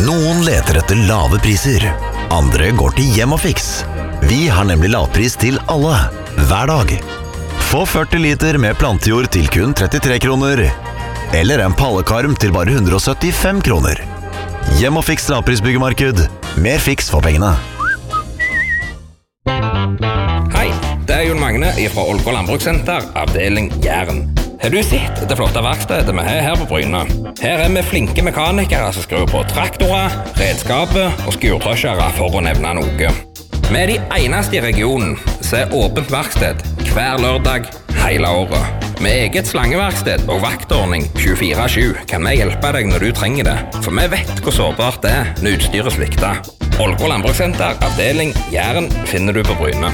Noen leter etter lave priser. Andre går til Hjem og Fiks. Vi har nemlig lavpris til alle, hver dag. Få 40 liter med plantejord til kun 33 kroner. Eller en pallekarm til bare 175 kroner. Hjem og Fiks lavprisbyggemarked. Mer fiks for pengene. Hei, det Jon Magne fra Ålgård Landbrukssenter, avdeling Jæren. Har du sett det flotte verkstedet vi har her på Bryne? Her vi flinke mekanikere som skrur på traktorer, redskaper og skurtrøsjere for å nevne noe. Vi de eneste i regionen som åpent verksted hver lørdag hele året. Med eget slangeverksted og vaktordning 24/7 kan vi hjelpe deg når du trenger det, for vi vet hvor sårbart det når utstyret svikter. Ålgård Landbrukssenter, avdeling Jæren, finner du på Bryne.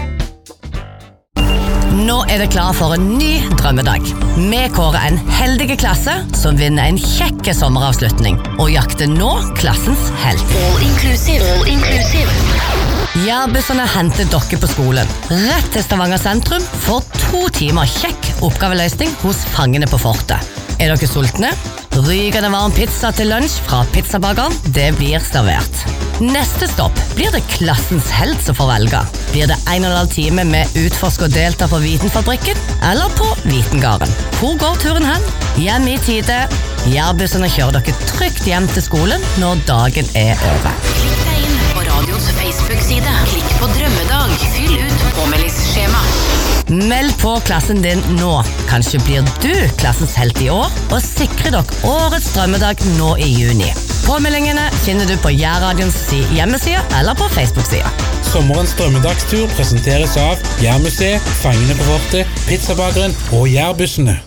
Nå det klar for en ny drømmedag. Vi kårer en heldige klasse som vinner en kjekke sommeravslutning og jakter nå klassens helt. All inclusive. Jærbussene henter dere på skolen. Rett til Stavanger sentrum for 2 timer kjekk oppgaveløsning hos fangene på fortet. Dere sultne? Rykende varm pizza til lunsj fra pizzabakeren, det blir servert. Neste stopp blir det klassens helt som får velge. Blir det 1,5 time med utforsk og delta på Vitenfabrikken, eller på Vitengarden? Hvor går turen hen? Hjem i tide. Jærbussene kjører dere trygt hjem til skolen når dagen over. Klikk deg inn på radions Facebook-side. Klikk på drømmedag. Fyll ut påmeldingsskjema. Meld på klassen din nå. Kanskje blir du klassens helt i år, og sikrer dere årets drømmedag nå i juni. Påmeldingene finner du på Jærradions hjemmeside eller på Facebook-sida. Sommerens drømmedagstur presenteres av Jærmuseet, Fangene på fortet, Pizzabakeren og Jærbussene.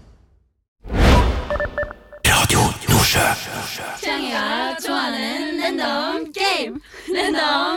Radio Nordsjø. 想要做人人懂 game，人懂。